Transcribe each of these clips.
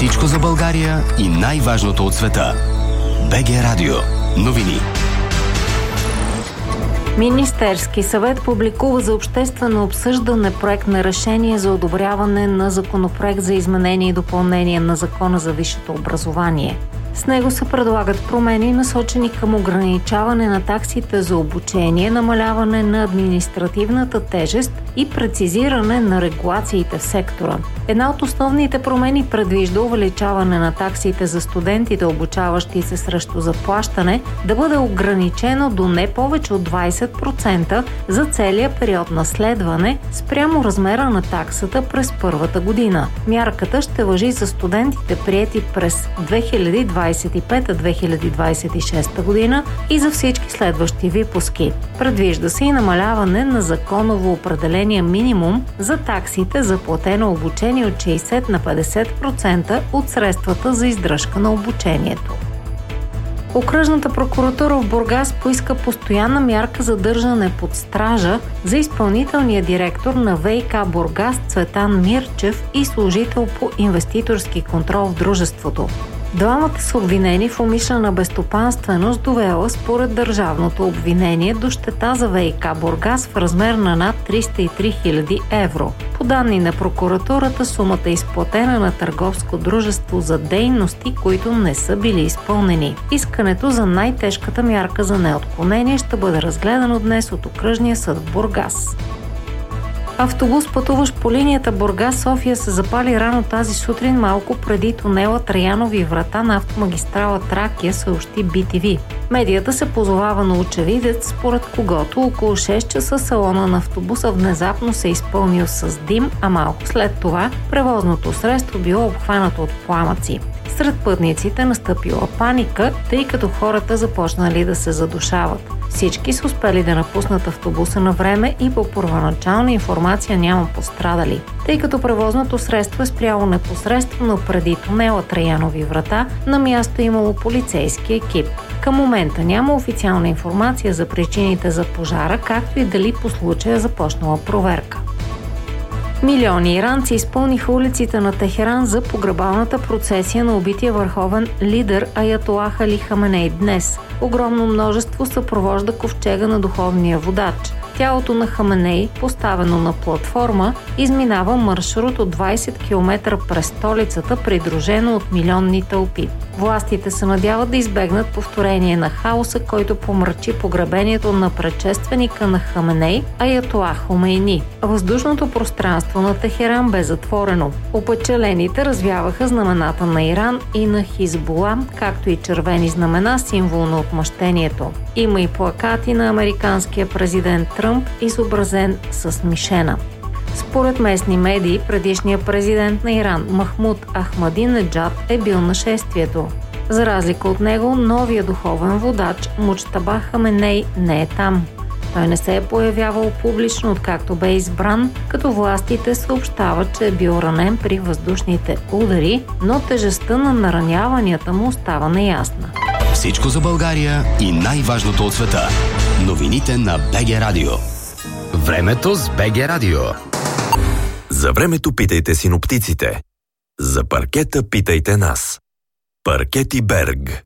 Всичко за България и най-важното от света. БГ Радио. Новини. Министерски съвет публикува за обществено обсъждане проект на решение за одобряване на законопроект за изменение и допълнение на Закона за висшето образование. С него се предлагат промени, насочени към ограничаване на таксите за обучение, намаляване на административната тежест и прецизиране на регулациите в сектора. Една от основните промени предвижда увеличаване на таксите за студентите, обучаващи се срещу заплащане, да бъде ограничено до не повече от 20% за целия период на следване спрямо размера на таксата през първата година. Мярката ще важи за студентите, приети през 2025-2026 година и за всички следващи випуски. Предвижда се и намаляване на законово определения минимум за таксите за платено обучение от 60 на 50% от средствата за издръжка на обучението. Окръжната прокуратура в Бургас поиска постоянна мярка за държане под стража за изпълнителния директор на ВиК Бургас Цветан Мирчев и служител по инвеститорски контрол в дружеството. Двамата са обвинени в умишлена безстопанственост, довела според държавното обвинение до щета за ВиК Бургас в размер на над 303 000 евро. По данни на прокуратурата, сумата е изплатена на търговско дружество за дейности, които не са били изпълнени. Искането за най-тежката мярка за неотклонение ще бъде разгледано днес от Окръжния съд в Бургас. Автобус, пътуващ по линията Бургас-София, се запали рано тази сутрин, малко преди тунела Траянови врата на автомагистрала Тракия, съобщи BTV. Медията се позовава на очевидец, според когото около 6 часа салона на автобуса внезапно се изпълнил с дим, а малко след това превозното средство било обхванато от пламъци. Сред пътниците настъпила паника, тъй като хората започнали да се задушават. Всички са успели да напуснат автобуса на време и по първоначална информация няма пострадали. Тъй като превозното средство е спряло непосредствено преди тунела Траянови врата, на място имало полицейски екип. Към момента няма официална информация за причините за пожара, както и дали по случая започнала проверка. Милиони иранци изпълниха улиците на Техеран за погребалната процесия на убития върховен лидер Аятолах Али Хаменей днес. Огромно множество съпровожда ковчега на духовния водач. Тялото на Хаменей, поставено на платформа, изминава маршрут от 20 км през столицата, придружено от милионни тълпи. Властите се надяват да избегнат повторение на хаоса, който помрачи погребението на предшественика на Хаменей, Аятолах Хомейни. Въздушното пространство на Техеран бе затворено. Опечалените развяваха знамената на Иран и на Хизбула, както и червени знамена, символ на отмъщението. Има и плакати на американския президент Тръмп, изобразен с мишена. Според местни медии, предишният президент на Иран Махмуд Ахмадинеджад е бил на шествието. За разлика от него, новия духовен водач Муджтаба Хаменей не е там. Той не се е появявал публично, откакто бе избран, като властите съобщават, че е бил ранен при въздушните удари, но тежестта на нараняванията му остава неясна. Всичко за България и най-важното от света. Новините на БГ Радио. Времето с БГ Радио. За времето питайте синоптиците. За паркета питайте нас. Паркети Берг.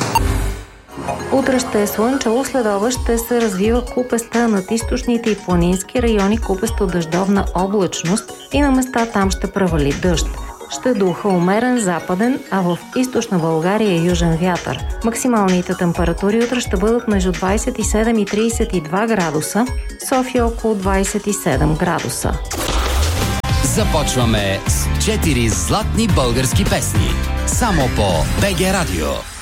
Утре ще е слънчево, следобед ще се развива купеста над източните и планински райони, купесто дъждовна облачност и на места там ще превали дъжд. Ще духа умерен западен, а в източна България южен вятър. Максималните температури утре ще бъдат между 27 и 32 градуса, София около 27 градуса. Започваме с 4 златни български песни. Само по БГ Радио.